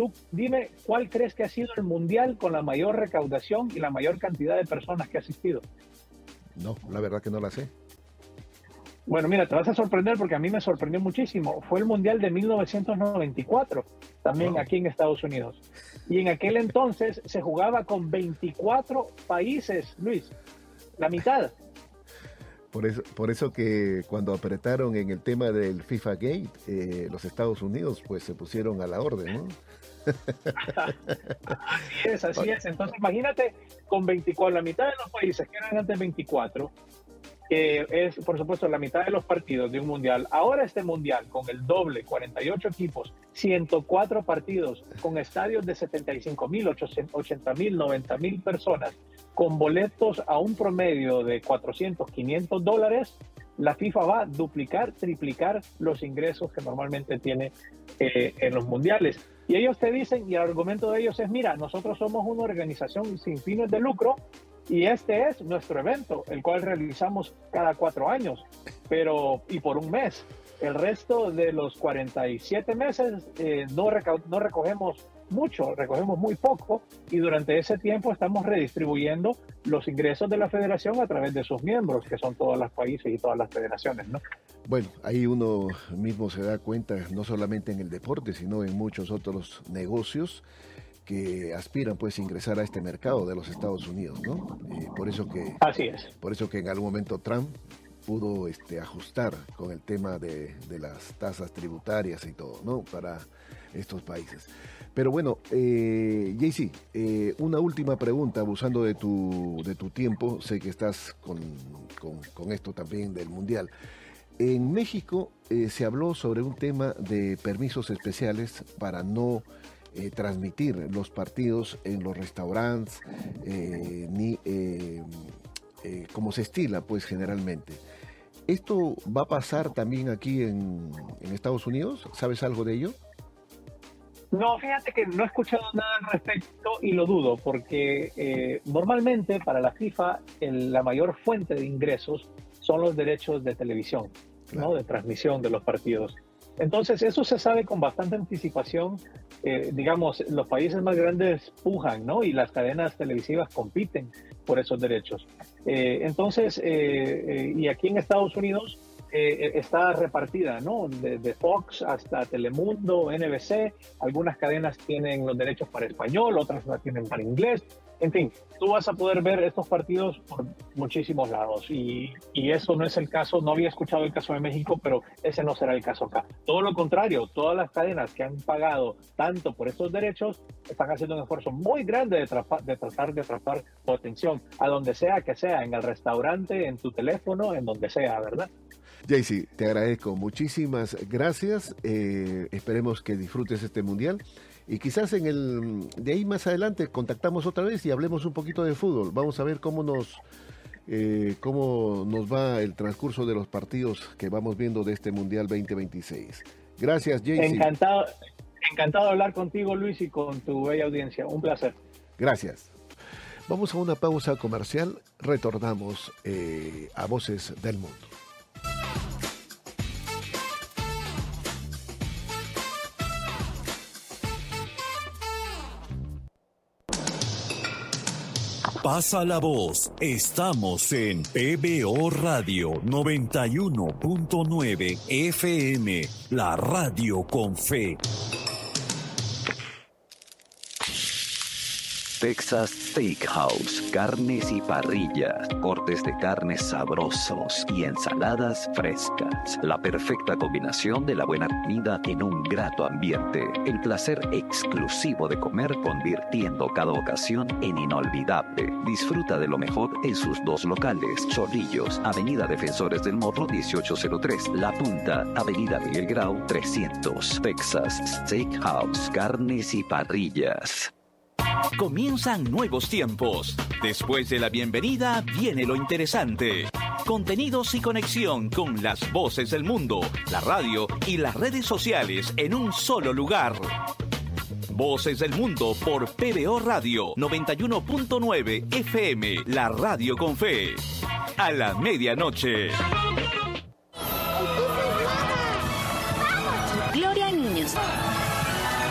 tú dime cuál crees que ha sido el mundial con la mayor recaudación y la mayor cantidad de personas que ha asistido. No, la verdad que no la sé. Bueno, mira, te vas a sorprender porque a mí me sorprendió muchísimo. Fue el Mundial de 1994, también aquí en Estados Unidos. Y en aquel entonces se jugaba con 24 países, Luis, la mitad. Por eso que cuando apretaron en el tema del FIFA Gate, los Estados Unidos pues se pusieron a la orden, ¿no? Así es. Entonces imagínate con 24, la mitad de los países que eran antes 24, que es por supuesto la mitad de los partidos de un mundial. Ahora este mundial con el doble, 48 equipos, 104 partidos, con estadios de 75,000, 80,000, 90,000 personas, con boletos a un promedio de $400, $500, la FIFA va a duplicar, triplicar los ingresos que normalmente tiene en los mundiales. Y ellos te dicen, y el argumento de ellos es, mira, nosotros somos una organización sin fines de lucro y este es nuestro evento, el cual realizamos cada 4 años, y por un mes. El resto de los 47 meses no recogemos mucho, recogemos muy poco, y durante ese tiempo estamos redistribuyendo los ingresos de la federación a través de sus miembros, que son todos los países y todas las federaciones, ¿no? Bueno, ahí uno mismo se da cuenta, no solamente en el deporte, sino en muchos otros negocios que aspiran pues a ingresar a este mercado de los Estados Unidos, ¿no? Así es. Por eso que en algún momento Trump pudo ajustar con el tema de las tasas tributarias y todo, ¿no? Para estos países. Pero bueno, JC, una última pregunta, abusando de tu tiempo, sé que estás con esto también del Mundial. En México se habló sobre un tema de permisos especiales para no transmitir los partidos en los restaurantes, ni como se estila pues generalmente. ¿Esto va a pasar también aquí en Estados Unidos? ¿Sabes algo de ello? No, fíjate que no he escuchado nada al respecto y lo dudo, porque normalmente para la FIFA la mayor fuente de ingresos son los derechos de televisión, claro, ¿no? De transmisión de los partidos. Entonces eso se sabe con bastante anticipación. Digamos, los países más grandes pujan, ¿no? Y las cadenas televisivas compiten por esos derechos. Y aquí en Estados Unidos está repartida, ¿no? De Fox hasta Telemundo, NBC. Algunas cadenas tienen los derechos para español, otras la tienen para inglés. En fin, tú vas a poder ver estos partidos por muchísimos lados y eso no es el caso. No había escuchado el caso de México, pero ese no será el caso acá. Todo lo contrario, todas las cadenas que han pagado tanto por estos derechos están haciendo un esfuerzo muy grande de tratar de atrapar tu atención a donde sea que sea, en el restaurante, en tu teléfono, en donde sea, ¿verdad? JC, te agradezco, muchísimas gracias. Esperemos que disfrutes este mundial. Y quizás de ahí más adelante contactamos otra vez y hablemos un poquito de fútbol. Vamos a ver cómo nos va el transcurso de los partidos que vamos viendo de este Mundial 2026. Gracias, JC. Encantado de hablar contigo, Luis, y con tu bella audiencia. Un placer. Gracias. Vamos a una pausa comercial. Retornamos a Voces del Mundo. Pasa la voz. Estamos en PBO Radio 91.9 FM, la radio con fe. Texas Steakhouse, carnes y parrillas, cortes de carnes sabrosos y ensaladas frescas. La perfecta combinación de la buena comida en un grato ambiente. El placer exclusivo de comer convirtiendo cada ocasión en inolvidable. Disfruta de lo mejor en sus 2 locales. Chorrillos, Avenida Defensores del Morro 1803. La Punta, Avenida Miguel Grau 300. Texas Steakhouse, carnes y parrillas. Comienzan nuevos tiempos. Después de la bienvenida viene lo interesante. Contenidos y conexión con las voces del mundo, la radio y las redes sociales en un solo lugar. Voces del Mundo por PBO Radio 91.9 FM, la radio con fe. A la medianoche.